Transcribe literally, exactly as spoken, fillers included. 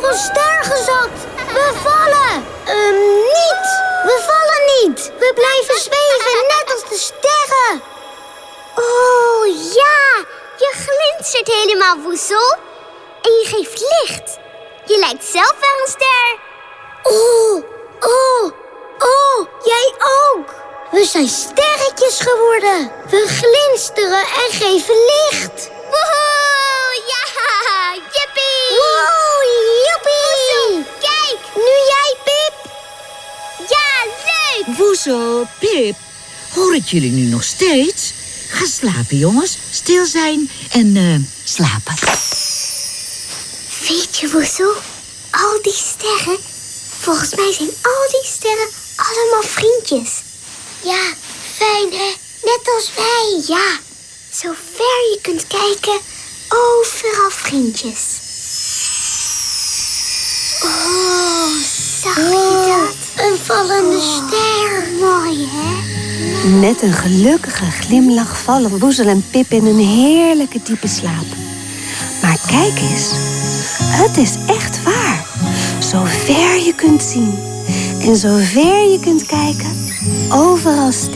onder een ster gezakt. We vallen. Ehm, niet. We vallen niet. We blijven zweven, net als de sterren. Oh, ja. Je glinstert helemaal, Woezel. En je geeft licht. Je lijkt zelf wel een ster. Oh, oh, oh, jij ook. We zijn sterretjes geworden. We glinsteren en geven licht. Woehoe, ja, jippie. Wow, joepie. Kijk. Nu jij, Pip. Ja, leuk. Woezel, Pip, hoor ik jullie nu nog steeds? Ga slapen, jongens. Stil zijn en uh, slapen. Weet je, Woezel, al die sterren, volgens mij zijn al die sterren allemaal vriendjes. Ja, fijn hè, net als wij. Ja, zo ver je kunt kijken, overal vriendjes. Oh, zag je dat? Een vallende ster. Mooi, hè? Met een gelukkige glimlach vallen Woezel en Pip in een heerlijke diepe slaap. Maar kijk eens, het is echt waar. Zo ver je kunt zien en zo ver je kunt kijken, overal sterren.